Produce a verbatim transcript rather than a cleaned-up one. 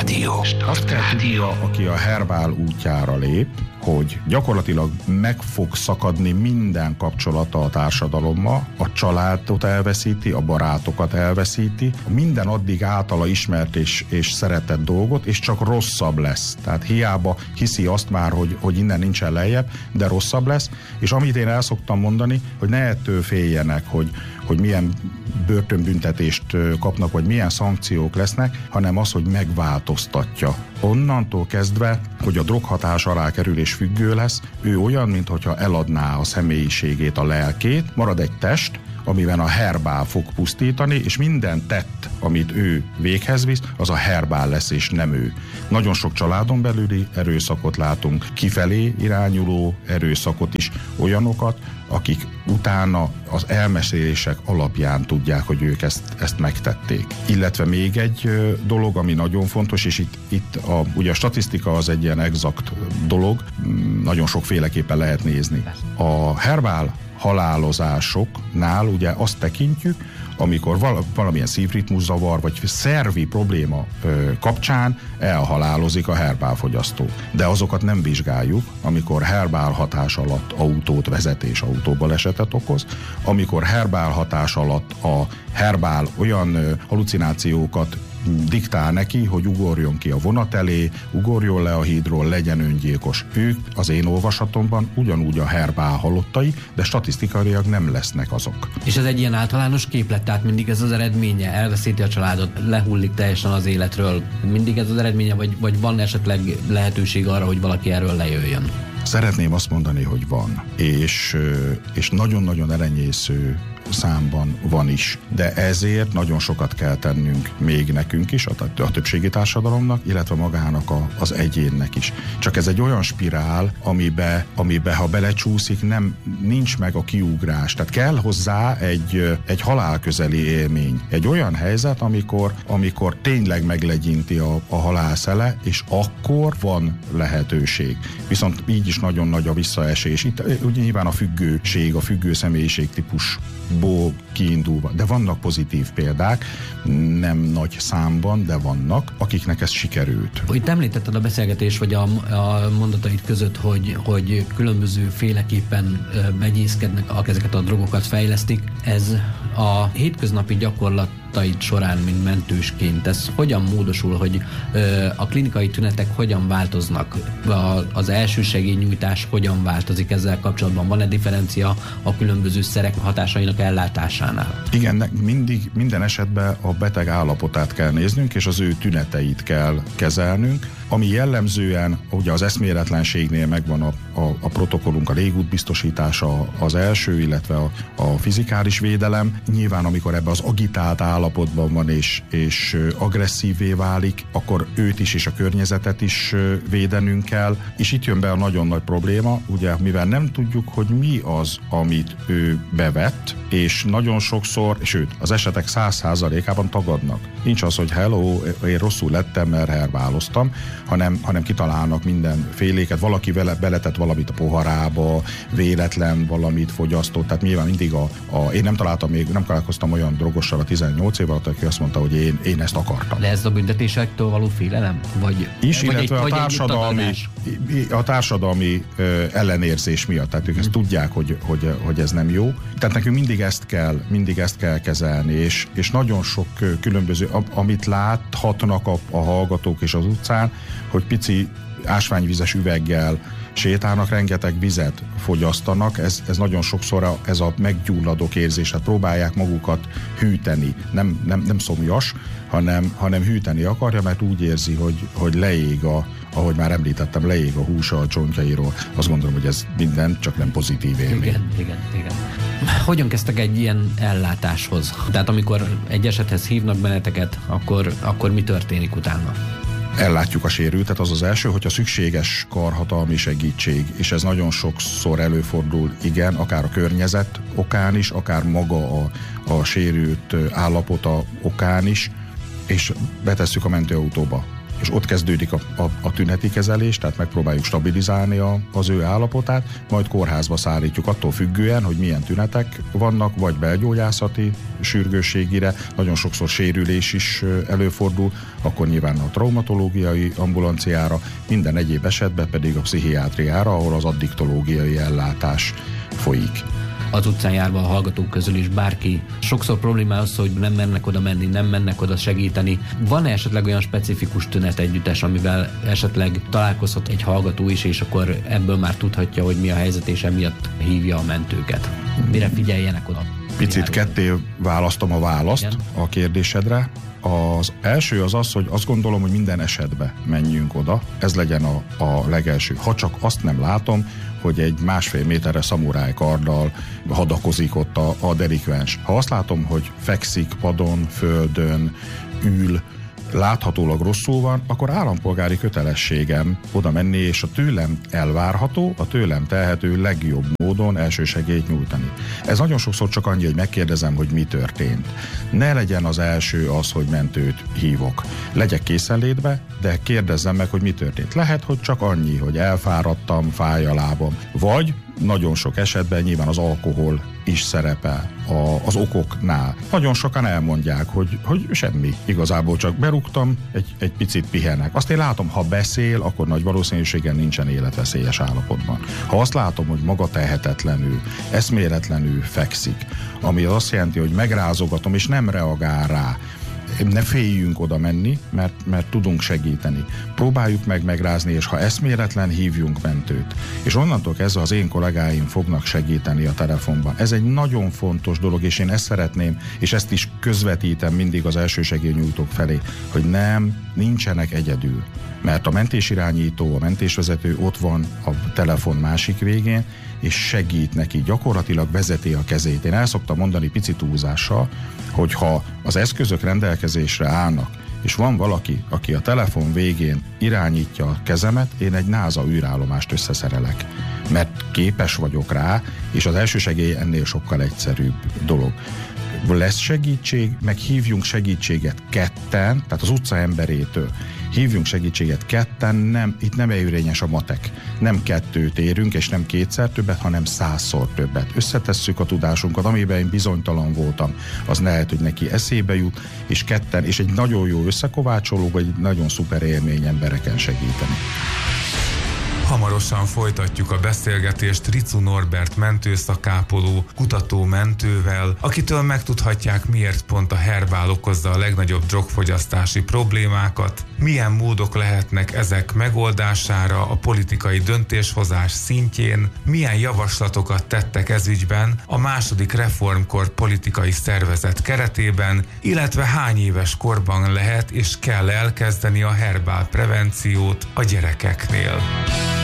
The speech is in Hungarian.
Startrádió. Azt kell tudnia, aki a Herbál útjára lép, hogy gyakorlatilag meg fog szakadni minden kapcsolata a társadalommal, a családot elveszíti, a barátokat elveszíti, minden addig általa ismert és, és szeretett dolgot, és csak rosszabb lesz. Tehát hiába hiszi azt már, hogy, hogy innen nincsen lejjebb, de rosszabb lesz, és amit én el szoktam mondani, hogy ne ettől féljenek, hogy, hogy milyen börtönbüntetést kapnak, vagy milyen szankciók lesznek, hanem az, hogy megváltoztatja. Onnantól kezdve, hogy a droghatás alá kerül és függő lesz, ő olyan, mintha eladná a személyiségét, a lelkét, marad egy test, amiben a Herbál fog pusztítani, és minden tett, amit ő véghez visz, az a Herbál lesz, és nem ő. Nagyon sok családon belüli erőszakot látunk, kifelé irányuló erőszakot is, olyanokat, akik utána az elmesélések alapján tudják, hogy ők ezt, ezt megtették. Illetve még egy dolog, ami nagyon fontos, és itt, itt a, ugye a statisztika az egy ilyen exakt dolog, nagyon sokféleképpen lehet nézni. A Herbál halálozásoknál ugye azt tekintjük, amikor val- valamilyen szívritmuszavar vagy szervi probléma ö, kapcsán elhalálozik a Herbál fogyasztó. De azokat nem vizsgáljuk, amikor Herbál hatás alatt autót vezet és autóbalesetet okoz, amikor Herbál hatás alatt a Herbál olyan ö, halucinációkat diktál neki, hogy ugorjon ki a vonat elé, ugorjon le a hídról, legyen öngyilkos. Ők az én olvasatomban ugyanúgy a Herbál halottai, de statisztikailag nem lesznek azok. És ez egy ilyen általános képlet, tehát mindig ez az eredménye, elveszíti a családot, lehullik teljesen az életről, mindig ez az eredménye, vagy, vagy van esetleg lehetőség arra, hogy valaki erről lejöjjön? Szeretném azt mondani, hogy van, és, és nagyon-nagyon elenyésző számban van is, de ezért nagyon sokat kell tennünk még nekünk is, a, a többségi társadalomnak, illetve magának a, az egyénnek is. Csak ez egy olyan spirál, amibe, amibe ha belecsúszik, nem, nincs meg a kiugrás. Tehát kell hozzá egy, egy halálközeli élmény. Egy olyan helyzet, amikor, amikor tényleg meglegyinti a, a halálszele, és akkor van lehetőség. Viszont így is nagyon nagy a visszaesés. Itt ugye nyilván a függőség, a függő személyiség típusból kiindulva. De vannak pozitív példák, nem nagy számban, de vannak, akiknek ez sikerült. Itt említetted a beszélgetés, vagy a, a mondataid között, hogy, hogy különböző féleképpen megyészkednek, ezeket a drogokat fejlesztik. Ez a hétköznapi gyakorlataid során, mint mentősként, ez hogyan módosul, hogy ö, a klinikai tünetek hogyan változnak? A, az elsősegélynyújtás hogyan változik ezzel kapcsolatban? Van-e differencia a különböző szerek hatásainak ellátásánál? Igen, mindig, minden esetben a beteg állapotát kell néznünk, és az ő tüneteit kell kezelnünk, ami jellemzően, ugye az eszméletlenségnél megvan a, a, a protokollunk, a légút biztosítása az első, illetve a, a fizikális védelem. Nyilván, amikor ebbe az agitált állapotban van, és, és agresszívvé válik, akkor őt is és a környezetet is védenünk kell, és itt jön be a nagyon nagy probléma, ugye, mivel nem tudjuk, hogy mi az, amit ő bevett, és nagyon sokszor, sőt, az esetek száz százalékában tagadnak. Nincs az, hogy hello, én rosszul lettem, mert herbáloztam, hanem, hanem kitalálnak mindenféléket, valaki vele, beletett valamit a poharába, véletlen valamit fogyasztott, tehát nyilván mindig a, a én nem találtam még, nem találkoztam olyan drogossal a tizennyolc év alatt, aki azt mondta, hogy én, én ezt akartam. De ez a büntetésektől való félelem? Vagy, is, vagy illetve egy, a, társadalmi, a társadalmi ö, ellenérzés miatt, tehát ők ezt hmm. tudják, hogy, hogy, hogy ez nem jó. Tehát nekünk mindig ezt kell, mindig ezt kell kezelni, és, és nagyon sok különböző, amit láthatnak a, a hallgatók és az utcán, hogy pici ásványvizes üveggel sétálnak, rengeteg vizet fogyasztanak, ez, ez nagyon sokszor a, ez a meggyulladók érzése, próbálják magukat hűteni, nem, nem, nem szomjas, hanem, hanem hűteni akarja, mert úgy érzi, hogy, hogy leég a, ahogy már említettem, leég a húsa a csontjairól. Azt gondolom, hogy ez minden, csak nem pozitív élmény. Igen, igen, igen. Hogyan kezdtek egy ilyen ellátáshoz? Tehát amikor egy esethez hívnak benneteket, akkor, akkor mi történik utána? Ellátjuk a sérültet, az az első, hogyha szükséges karhatalmi segítség, és ez nagyon sokszor előfordul, igen, akár a környezet okán is, akár maga a, a sérült állapota okán is, és betesszük a mentőautóba. és ott kezdődik a, a, a tüneti kezelés, tehát megpróbáljuk stabilizálni a, az ő állapotát, majd kórházba szállítjuk attól függően, hogy milyen tünetek vannak, vagy belgyógyászati sürgősségire, nagyon sokszor sérülés is előfordul, akkor nyilván a traumatológiai ambulanciára, minden egyéb esetben pedig a pszichiátriára, ahol az addiktológiai ellátás folyik. Az utcán járva a hallgatók közül is bárki. Sokszor probléma az, hogy nem mennek oda menni, nem mennek oda segíteni. Van-e esetleg olyan specifikus tünet együttes, amivel esetleg találkozhat egy hallgató is, és akkor ebből már tudhatja, hogy mi a helyzet, és emiatt hívja a mentőket? Mire figyeljenek oda? Picit ketté választom a választ Igen. a kérdésedre. Az első az az, hogy azt gondolom, hogy minden esetben menjünk oda. Ez legyen a, a legelső. Ha csak azt nem látom, hogy egy másfél méterre szamuráj karddal hadakozik ott a, a delikvens. Ha azt látom, hogy fekszik padon, földön, ül, láthatólag rosszul van, akkor állampolgári kötelességem oda menni, és a tőlem elvárható, a tőlem telhető legjobb módon elsősegélyt nyújtani. Ez nagyon sokszor csak annyi, hogy megkérdezem, hogy mi történt. Ne legyen az első az, hogy mentőt hívok. Legyek készenlétbe, de kérdezzem meg, hogy mi történt. Lehet, hogy csak annyi, hogy elfáradtam, fáj a lábam, vagy nagyon sok esetben nyilván az alkohol is szerepel a, az okoknál. Nagyon sokan elmondják, hogy, hogy semmi, igazából csak berúgtam, egy, egy picit pihenek. Azt én látom, ha beszél, akkor nagy valószínűséggel nincsen életveszélyes állapotban. Ha azt látom, hogy maga tehetetlenül, eszméletlenül fekszik, ami azt jelenti, hogy megrázogatom és nem reagál rá, ne féljünk oda menni, mert, mert tudunk segíteni. Próbáljuk meg megrázni, és ha eszméletlen, hívjunk mentőt. És onnantól kezdve az én kollégáim fognak segíteni a telefonban. Ez egy nagyon fontos dolog, és én ezt szeretném, és ezt is közvetítem mindig az elsősegélynyújtók felé, hogy nem, nincsenek egyedül. Mert a mentésirányító, a mentésvezető ott van a telefon másik végén, és segít neki, gyakorlatilag vezeti a kezét. Én el szoktam mondani pici túlzással, hogy ha az eszközök rendelkezésre állnak, és van valaki, aki a telefon végén irányítja a kezemet, én egy NASA űrállomást összeszerelek. Mert képes vagyok rá, és az elsősegély ennél sokkal egyszerűbb dolog. Lesz segítség, meg hívjunk segítséget ketten, tehát az utca emberétől. Hívjunk segítséget ketten, nem, itt nem érvényes a matek. Nem kettőt érünk, és nem kétszer többet, hanem százszor többet. Összetesszük a tudásunkat, amiben én bizonytalan voltam, az lehet, hogy neki eszébe jut, és ketten, és egy nagyon jó összekovácsoló, vagy egy nagyon szuper élmény embereken segíteni. Hamarosan folytatjuk a beszélgetést Riczú Norbert mentőszakápoló, kutató mentővel, akitől megtudhatják, miért pont a herbál okozza a legnagyobb drogfogyasztási problémákat, milyen módok lehetnek ezek megoldására a politikai döntéshozás szintjén, milyen javaslatokat tettek ezügyben a második reformkor politikai szervezet keretében, illetve hány éves korban lehet és kell elkezdeni a herbál prevenciót a gyerekeknél.